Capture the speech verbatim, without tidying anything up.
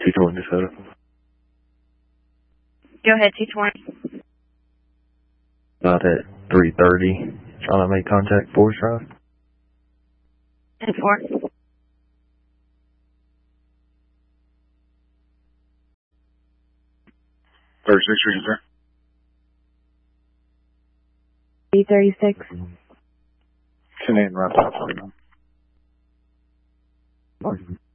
two twenty DeSoto. Go ahead, two twenty. About at three thirty. Trying to make contact, Forest Drive. ten four. thirty-six Street, sir. B thirty-six. Canadian Route five forty-nine.